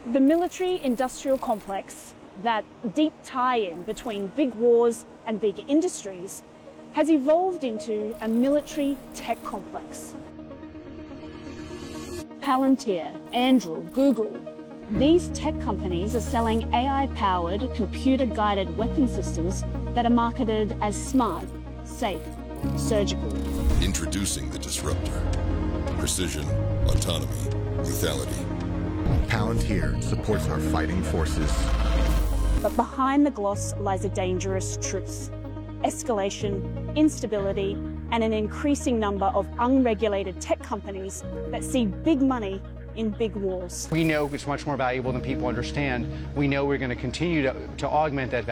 The military-industrial complex, that deep tie-in between big wars and big industries, has evolved into a military tech complex. Palantir, Anduril, Google. These tech companies are selling AI-powered, computer-guided weapon systems that are marketed as smart, safe, surgical. Introducing the disruptor. Precision, autonomy, lethality. Palantir supports our fighting forces. But behind the gloss lies a dangerous truth. Escalation, instability, and an increasing number of unregulated tech companies that see big money in big wars. We know it's much more valuable than people understand. We know we're going to continue to augment that value.